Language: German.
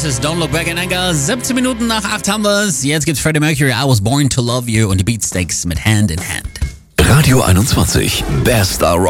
Oasis, Don't Look Back in Anger. 17 Minuten nach 8 haben wir es. Jetzt gibt's Freddie Mercury, I Was Born to Love You und die Beatsteaks mit Hand in Hand. Radio 21, Best Rock.